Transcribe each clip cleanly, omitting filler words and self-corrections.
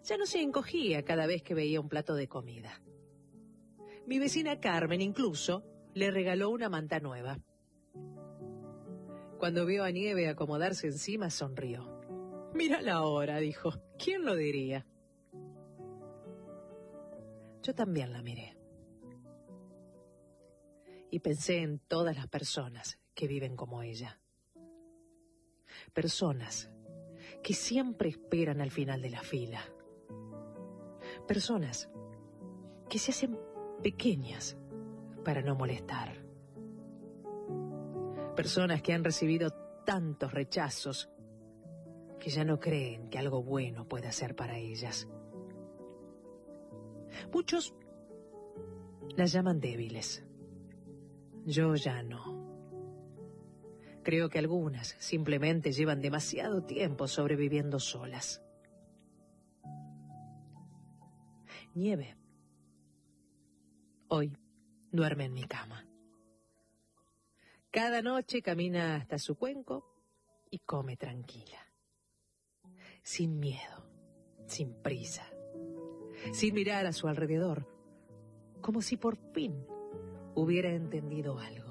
Ya no se encogía cada vez que veía un plato de comida. Mi vecina Carmen incluso le regaló una manta nueva. Cuando vio a Nieve acomodarse encima, sonrió. «Mírala ahora», dijo. «¿Quién lo diría?». Yo también la miré. Y pensé en todas las personas que viven como ella. Personas que siempre esperan al final de la fila. Personas que se hacen pequeñas para no molestar. Personas que han recibido tantos rechazos que ya no creen que algo bueno pueda ser para ellas. Muchos las llaman débiles. Yo ya no. Creo que algunas simplemente llevan demasiado tiempo sobreviviendo solas. Nieve hoy duerme en mi cama. Cada noche camina hasta su cuenco y come tranquila. Sin miedo, sin prisa, sin mirar a su alrededor, como si por fin hubiera entendido algo.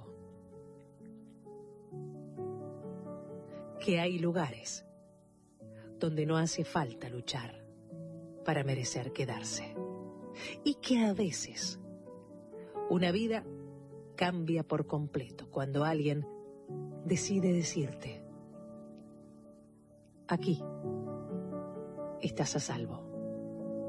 Que hay lugares donde no hace falta luchar para merecer quedarse. Y que a veces una vida cambia por completo cuando alguien decide decirte: aquí estás a salvo.